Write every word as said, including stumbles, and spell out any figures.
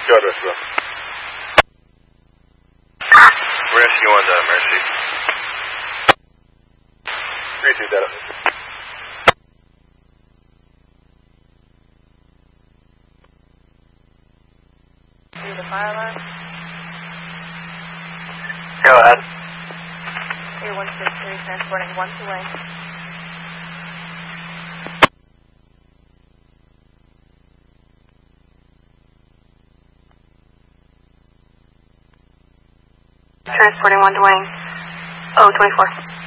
God rest well. Rescue one, uh, Mercy. Appreciate that, officer. See the fire alarm? Go ahead. A one six three transporting one to Wing. Transporting one to Wing. Oh, twenty-four.